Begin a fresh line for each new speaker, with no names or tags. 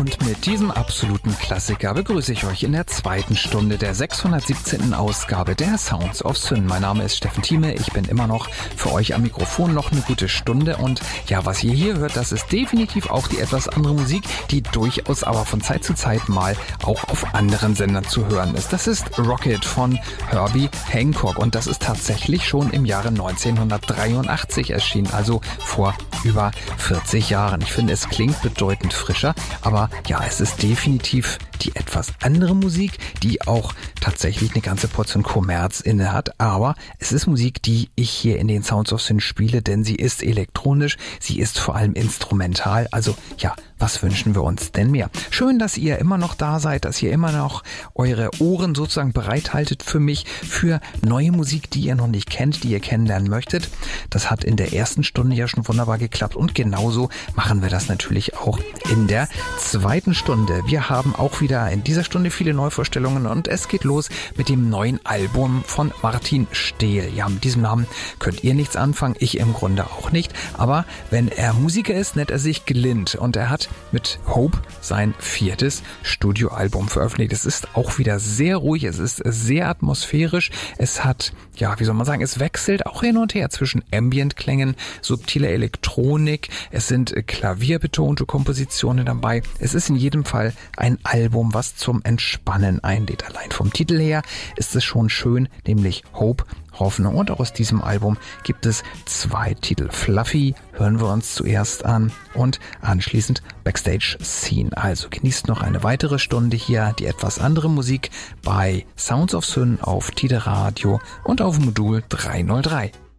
Und mit diesem absoluten Klassiker begrüße ich euch in der zweiten Stunde der 617. Ausgabe der Sounds of Syn. Mein Name ist Steffen Thieme, ich bin immer noch für euch am Mikrofon noch eine gute Stunde und ja, was ihr hier hört, das ist definitiv auch die etwas andere Musik, die durchaus aber von Zeit zu Zeit mal auch auf anderen Sendern zu hören ist. Das ist Rocket von Herbie Hancock und das ist tatsächlich schon im Jahre 1983 erschienen, also vor über 40 Jahren. Ich finde, es klingt bedeutend frischer, aber ja, es ist definitiv die etwas andere Musik, die auch tatsächlich eine ganze Portion Kommerz inne hat, aber es ist Musik, die ich hier in den Sounds of Syn spiele, denn sie ist elektronisch, sie ist vor allem instrumental, also ja, was wünschen wir uns denn mehr? Schön, dass ihr immer noch da seid, dass ihr immer noch eure Ohren sozusagen bereithaltet für mich, für neue Musik, die ihr noch nicht kennt, die ihr kennenlernen möchtet. Das hat in der ersten Stunde ja schon wunderbar geklappt und genauso machen wir das natürlich auch in der zweiten Stunde. Wir haben auch wieder in dieser Stunde viele Neuvorstellungen und es geht los mit dem neuen Album von Martin Stehl. Ja, mit diesem Namen könnt ihr nichts anfangen, ich im Grunde auch nicht, aber wenn er Musiker ist, nennt er sich Glint und er hat mit Hope sein 4. Studioalbum veröffentlicht. Es ist auch wieder sehr ruhig, es ist sehr atmosphärisch, es hat, ja, wie soll man sagen, es wechselt auch hin und her zwischen Ambient-Klängen, subtiler Elektronik, es sind klavierbetonte Kompositionen dabei. Es ist in jedem Fall ein Album, was zum Entspannen einlädt. Allein vom Titel her ist es schon schön, nämlich Hope, Hoffnung. Und auch aus diesem Album gibt es 2 Titel. Fluffy hören wir uns zuerst an und anschließend Backstage Scene. Also genießt noch eine weitere Stunde hier die etwas andere Musik bei Sounds of Syn auf Tide Radio und auf Modul 303.